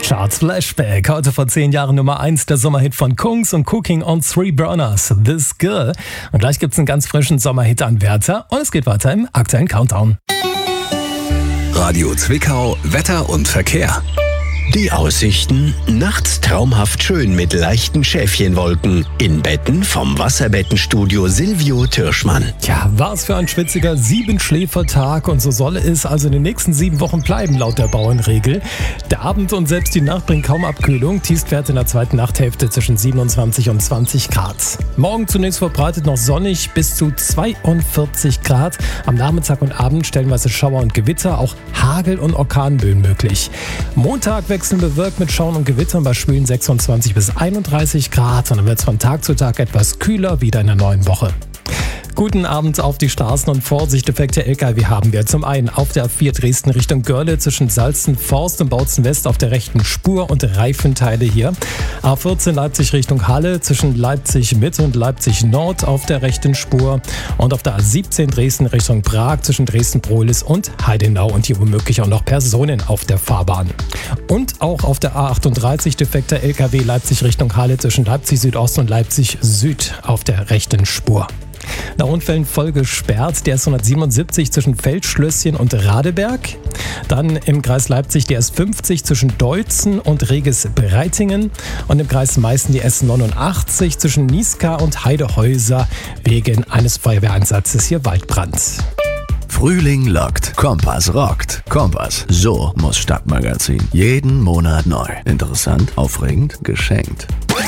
Charts Flashback. Heute vor 10 Jahren Nummer 1 der Sommerhit von Kungs und Cooking on Three Burners, This Girl. Und gleich gibt's einen ganz frischen Sommerhit-Anwärter und es geht weiter im aktuellen Countdown. Radio Zwickau, Wetter und Verkehr. Die Aussichten: nachts traumhaft schön mit leichten Schäfchenwolken. In Betten vom Wasserbettenstudio Silvio Türschmann. Ja, war's für ein schwitziger 7-Schläfertag und so soll es also in den nächsten 7 Wochen bleiben, laut der Bauernregel. Der Abend und selbst die Nacht bringen kaum Abkühlung. Tiefstwerte in der zweiten Nachthälfte zwischen 27 und 20 Grad. Morgen zunächst verbreitet noch sonnig bis zu 42 Grad. Am Nachmittag und Abend stellenweise Schauer und Gewitter, auch Hagel- und Orkanböen möglich. Montag wechseln bewölkt mit Schauern und Gewittern bei schwülen 26 bis 31 Grad und dann wird es von Tag zu Tag etwas kühler wieder in der neuen Woche. Guten Abend auf die Straßen und Vorsicht, defekte LKW haben wir. Zum einen auf der A4 Dresden Richtung Görle zwischen Salzen-Forst und Bautzen-West auf der rechten Spur und Reifenteile hier. A14 Leipzig Richtung Halle zwischen Leipzig-Mitte und Leipzig-Nord auf der rechten Spur. Und auf der A17 Dresden Richtung Prag zwischen Dresden-Prohlis und Heidenau und hier womöglich auch noch Personen auf der Fahrbahn. Und auch auf der A38 defekter LKW Leipzig Richtung Halle zwischen Leipzig-Südost und Leipzig-Süd auf der rechten Spur. Nach Unfällen voll gesperrt, der S177 zwischen Feldschlösschen und Radeberg. Dann im Kreis Leipzig die S50 zwischen Deutzen und Reges-Breitingen. Und im Kreis Meißen die S89 zwischen Niska und Heidehäuser wegen eines Feuerwehreinsatzes hier Waldbrand. Frühling lockt, Kompass rockt. Kompass, so muss Stadtmagazin. Jeden Monat neu. Interessant, aufregend, geschenkt.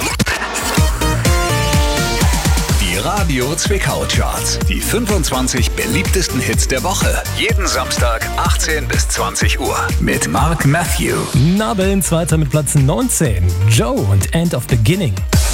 Radio Zwickau Charts. Die 25 beliebtesten Hits der Woche. Jeden Samstag 18 bis 20 Uhr. Mit Mark Matthew. Nabeln, Zweiter mit Platz 19. Joe und End of Beginning.